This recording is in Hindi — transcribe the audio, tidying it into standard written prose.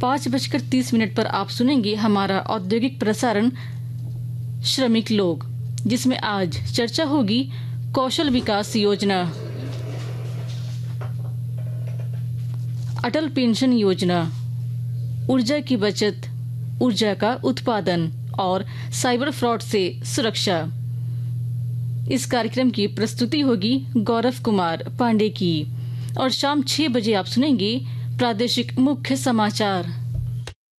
5:30 पर आप सुनेंगे हमारा औद्योगिक प्रसारण श्रमिक लोग, जिसमें आज चर्चा होगी कौशल विकास योजना, अटल पेंशन योजना, ऊर्जा की बचत, ऊर्जा का उत्पादन और साइबर फ्रॉड से सुरक्षा। इस कार्यक्रम की प्रस्तुति होगी गौरव कुमार पांडे की और शाम 6 बजे आप सुनेंगे प्रादेशिक मुख्य समाचार।